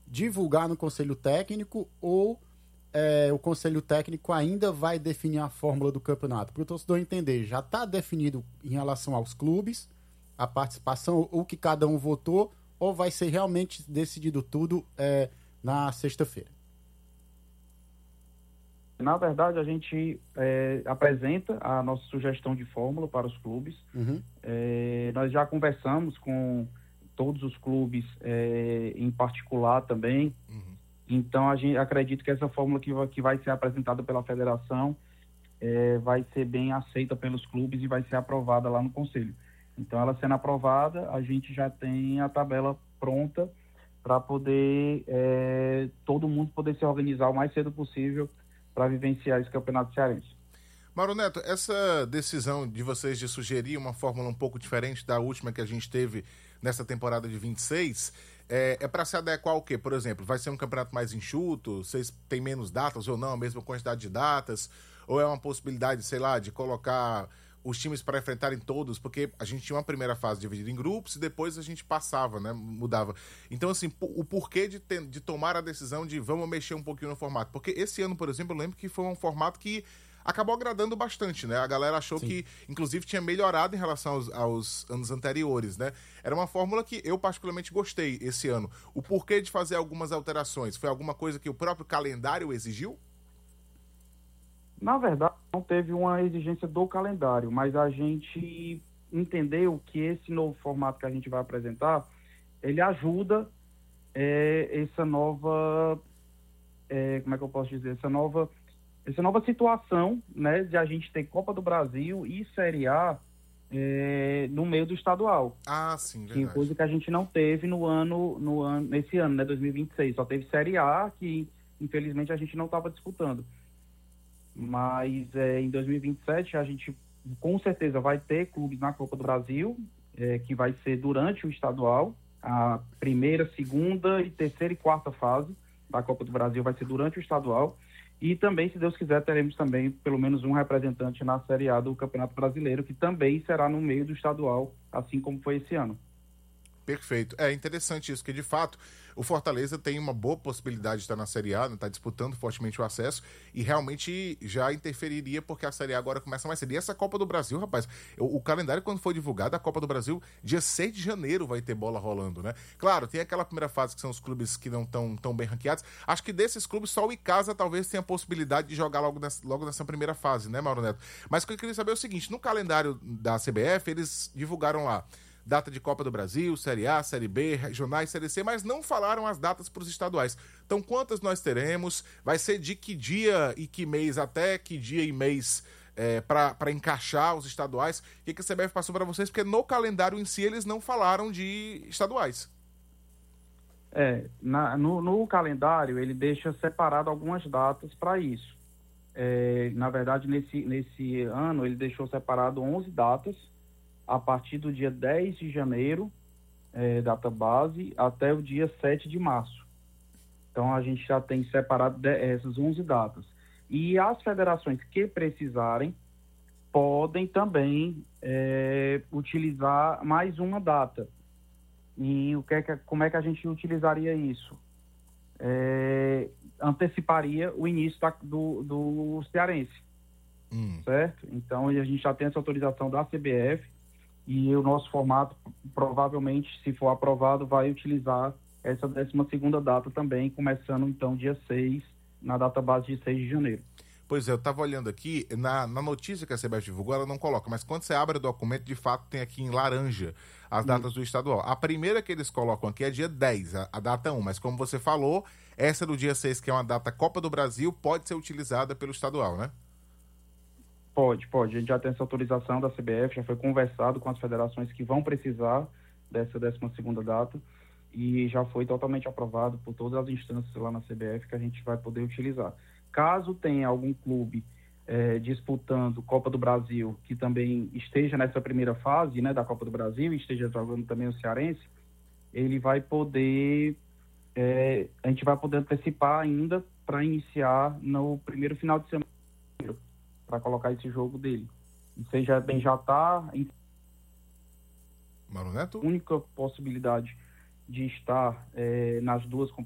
divulgar no Conselho Técnico ou o Conselho Técnico ainda vai definir a fórmula do campeonato? Para o torcedor entender, já está definido em relação aos clubes, a participação, o que cada um votou, ou vai ser realmente decidido tudo na sexta-feira? Na verdade, a gente apresenta a nossa sugestão de fórmula para os clubes. Uhum. Nós já conversamos com todos os clubes em particular também. Uhum. Então, a gente acredita que essa fórmula que vai ser apresentada pela federação vai ser bem aceita pelos clubes e vai ser aprovada lá no Conselho. Então, ela sendo aprovada, a gente já tem a tabela pronta para poder todo mundo poder se organizar o mais cedo possível para vivenciar esse campeonato cearense. Mauro Neto, essa decisão de vocês de sugerir uma fórmula um pouco diferente da última que a gente teve nessa temporada de 26, é para se adequar ao quê? Por exemplo, vai ser um campeonato mais enxuto? Vocês têm menos datas ou não? A mesma quantidade de datas? Ou é uma possibilidade, sei lá, de colocar os times para enfrentarem todos? Porque a gente tinha uma primeira fase dividida em grupos e depois a gente passava, né? Mudava. Então, assim, o porquê de tomar a decisão de vamos mexer um pouquinho no formato? Porque esse ano, por exemplo, eu lembro que foi um formato que acabou agradando bastante, né? A galera achou que, inclusive, tinha melhorado em relação aos anos anteriores, né? Era uma fórmula que eu particularmente gostei esse ano. O porquê de fazer algumas alterações? Foi alguma coisa que o próprio calendário exigiu? Na verdade, não teve uma exigência do calendário, mas a gente entendeu que esse novo formato que a gente vai apresentar, ele ajuda essa nova, como é que eu posso dizer, essa nova situação, né, de a gente ter Copa do Brasil e Série A no meio do estadual. Ah, sim, verdade. Que coisa que a gente não teve nesse ano, né, 2026. Só teve Série A, que infelizmente a gente não estava disputando. Mas em 2027 a gente com certeza vai ter clubes na Copa do Brasil, que vai ser durante o estadual. A primeira, segunda e terceira e quarta fase da Copa do Brasil vai ser durante o estadual. E também, se Deus quiser, teremos também pelo menos um representante na Série A do Campeonato Brasileiro, que também será no meio do estadual, assim como foi esse ano. Perfeito. É interessante isso, que de fato o Fortaleza tem uma boa possibilidade de estar na Série A, está disputando fortemente o acesso e realmente já interferiria porque a Série A agora começa mais cedo. E essa Copa do Brasil, rapaz, o calendário quando foi divulgado, a Copa do Brasil, dia 6 de janeiro vai ter bola rolando, né? Claro, tem aquela primeira fase que são os clubes que não estão tão bem ranqueados. Acho que desses clubes só o Icasa talvez tenha a possibilidade de jogar logo nessa primeira fase, né, Mauro Neto? Mas o que eu queria saber é o seguinte, no calendário da CBF, eles divulgaram lá data de Copa do Brasil, Série A, Série B, regionais, Série C, mas não falaram as datas para os estaduais. Então, quantas nós teremos? Vai ser de que dia e que mês até que dia e mês para encaixar os estaduais? O que a CBF passou para vocês? Porque no calendário em si eles não falaram de estaduais. No calendário ele deixa separado algumas datas para isso. Na verdade, nesse ano ele deixou separado 11 datas, a partir do dia 10 de janeiro, data base, até o dia 7 de março. Então, a gente já tem separado essas 11 datas. E as federações que precisarem podem também utilizar mais uma data. E como é que a gente utilizaria isso? Anteciparia o início do cearense, certo? Então, a gente já tem essa autorização da CBF, e o nosso formato, provavelmente, se for aprovado, vai utilizar essa 12ª data também, começando, então, dia 6, na data base de 6 de janeiro. Pois é, eu estava olhando aqui, na notícia que a CBF divulgou, ela não coloca, mas quando você abre o documento, de fato, tem aqui em laranja as datas do estadual. A primeira que eles colocam aqui é dia 10, a data 1, mas como você falou, essa do dia 6, que é uma data Copa do Brasil, pode ser utilizada pelo estadual, né? Pode. A gente já tem essa autorização da CBF, já foi conversado com as federações que vão precisar dessa 12ª data e já foi totalmente aprovado por todas as instâncias lá na CBF que a gente vai poder utilizar. Caso tenha algum clube disputando Copa do Brasil que também esteja nessa primeira fase, né, da Copa do Brasil e esteja jogando também o cearense, ele vai poder, a gente vai poder antecipar ainda para iniciar no primeiro final de semana, para colocar esse jogo dele. Seja bem, já está em Mauro Neto? única possibilidade de estar nas duas competições